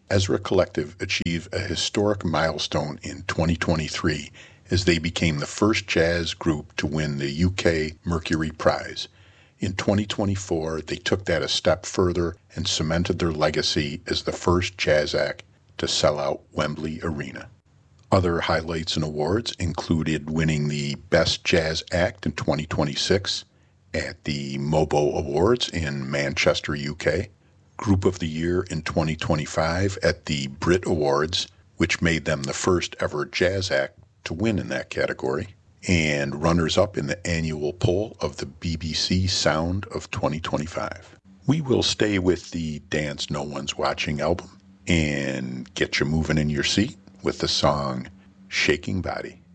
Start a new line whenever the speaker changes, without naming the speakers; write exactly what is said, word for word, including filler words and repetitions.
Ezra Collective achieved a historic milestone in twenty twenty-three as they became the first jazz group to win the U K Mercury Prize. In twenty twenty-four, they took that a step further and cemented their legacy as the first jazz act to sell out Wembley Arena. Other highlights and awards included winning the Best Jazz Act in twenty twenty-six at the MOBO Awards in Manchester, U K, Group of the Year in twenty twenty-five at the Brit Awards, which made them the first ever jazz act to win in that category, and runners-up in the annual poll of the B B C Sound of twenty twenty-five. We will stay with the Dance No One's Watching album and get you moving in your seat with the song Shaking Body.